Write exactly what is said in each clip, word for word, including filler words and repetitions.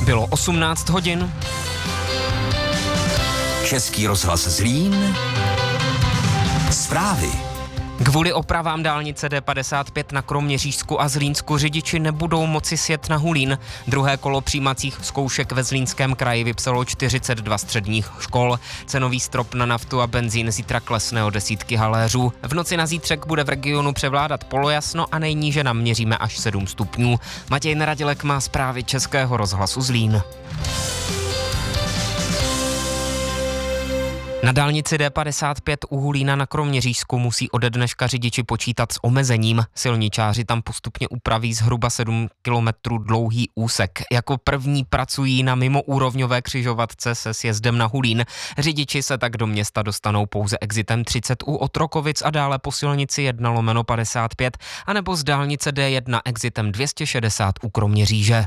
Bylo osmnáct hodin. Český rozhlas Zlín. Zprávy. Kvůli opravám dálnice D padesát pět na Kroměřížsku a Zlínsku řidiči nebudou moci sjet na Hulín. Druhé kolo přijímacích zkoušek ve Zlínském kraji vypsalo čtyřicet dva středních škol. Cenový strop na naftu a benzín zítra klesne o desítky haléřů. V noci na zítřek bude v regionu převládat polojasno a nejníže naměříme až sedm stupňů. Matěj Neradilek má zprávy Českého rozhlasu Zlín. Na dálnici D padesát pět u Hulína na Kroměřížsku musí ode dneška řidiči počítat s omezením. Silničáři tam postupně upraví zhruba sedm kilometrů dlouhý úsek. Jako první pracují na mimoúrovňové křižovatce se sjezdem na Hulín. Řidiči se tak do města dostanou pouze exitem třicet u Otrokovic a dále po silnici jedna lomeno padesát pět, anebo z dálnice D jedna exitem dvě stě šedesát u Kroměříže.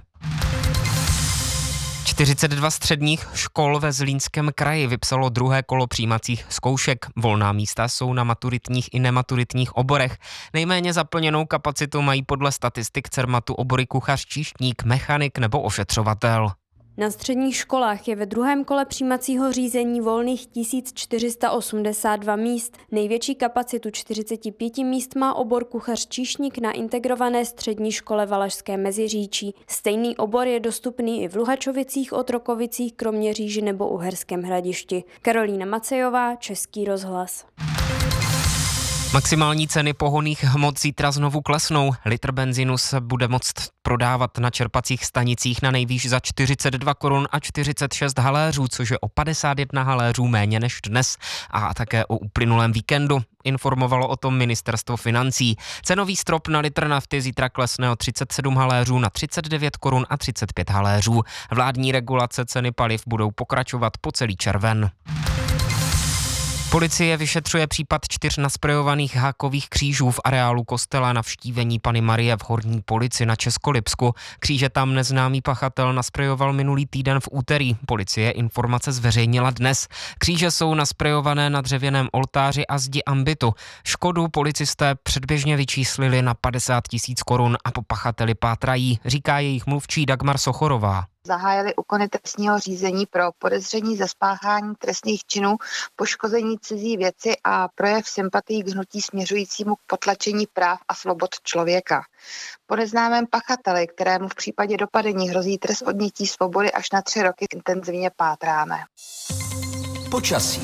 čtyřicet dva středních škol ve Zlínském kraji vypsalo druhé kolo přijímacích zkoušek. Volná místa jsou na maturitních i nematuritních oborech. Nejméně zaplněnou kapacitu mají podle statistik Cermatu obory kuchař, číšník, mechanik nebo ošetřovatel. Na středních školách je ve druhém kole přijímacího řízení volných tisíc čtyři sta osmdesát dva míst. Největší kapacitu čtyřicet pět míst má obor kuchař číšník na integrované střední škole Valašské Meziříčí. Stejný obor je dostupný i v Luhačovicích, Otrokovicích, Kroměříži nebo Uherském Hradišti. Karolína Macejová, Český rozhlas. Maximální ceny pohonných hmot zítra znovu klesnou. Litr benzínu se bude moct prodávat na čerpacích stanicích na nejvýš za čtyřicet dva korun a čtyřicet šest haléřů, což je o padesát jedna haléřů méně než dnes a také o uplynulém víkendu. Informovalo o tom ministerstvo financí. Cenový strop na litr nafty zítra klesne o třicet sedm haléřů na třicet devět korun a třicet pět haléřů. Vládní regulace ceny paliv budou pokračovat po celý červen. Policie vyšetřuje případ čtyř nasprejovaných hákových křížů v areálu kostela Navštívení Panny Marie v Horní Polici na Českolipsku. Kříže tam neznámý pachatel nasprejoval minulý týden v úterý. Policie informace zveřejnila dnes. Kříže jsou nasprejované na dřevěném oltáři a zdi ambitu. Škodu policisté předběžně vyčíslili na padesát tisíc korun a po pachateli pátrají, říká jejich mluvčí Dagmar Sochorová. Zahájili úkony trestního řízení pro podezření ze spáchání trestných činů, poškození cizí věci a projev sympatií k hnutí směřujícímu k potlačení práv a svobod člověka. Po neznámém pachateli, kterému v případě dopadení hrozí trest odnětí svobody až na tři roky, intenzivně pátráme. Počasí.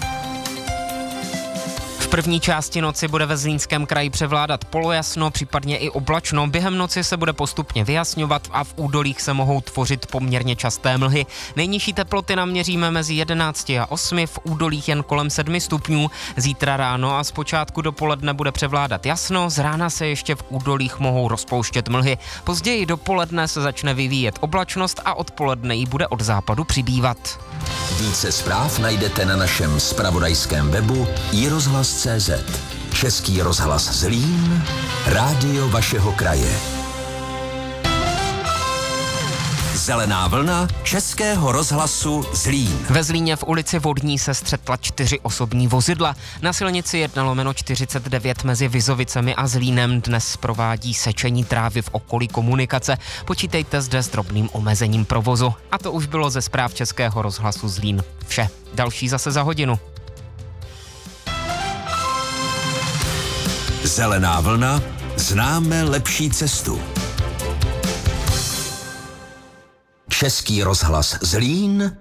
V první části noci bude ve Zlínském kraji převládat polojasno, případně i oblačno. Během noci se bude postupně vyjasňovat a v údolích se mohou tvořit poměrně časté mlhy. Nejnižší teploty naměříme mezi jedenácti a osmi, v údolích jen kolem sedmi stupňů. Zítra ráno a zpočátku dopoledne bude převládat jasno, z rána se ještě v údolích mohou rozpouštět mlhy. Později dopoledne se začne vyvíjet oblačnost a odpoledne jí bude od západu přibývat. Více zpráv najdete na našem zpravodajském webu i rozhlas tečka cé zet. Český rozhlas Zlín, rádio vašeho kraje. Zelená vlna Českého rozhlasu Zlín. Ve Zlíně v ulici Vodní se střetla čtyři osobní vozidla. Na silnici jedna lomeno čtyřicet devět mezi Vizovicemi a Zlínem dnes provádí sečení trávy v okolí komunikace. Počítejte zde s drobným omezením provozu. A to už bylo ze zpráv Českého rozhlasu Zlín vše. Další zase za hodinu. Zelená vlna, známe lepší cestu. Český rozhlas Zlín,